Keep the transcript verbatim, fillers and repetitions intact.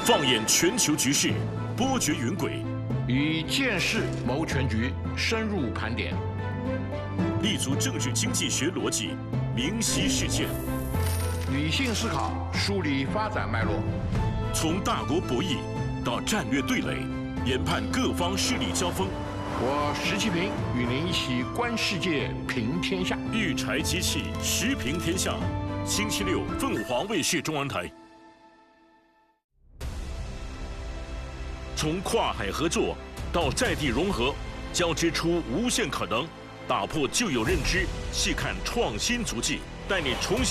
放眼全球局势，波谲云诡； 以见识谋全局，深入盘点； 立足政治经济学逻辑，明晰事件； 理性思考，梳理发展脉络； 从大国博弈到战略对垒，研判各方势力交锋。 我石其平与您一起观世界，评天下。 育才机器，时评天下。星期六，凤凰卫视中央台。从跨海合作到在地融合，交织出无限可能，打破旧有认知，细看创新足迹，带你重新。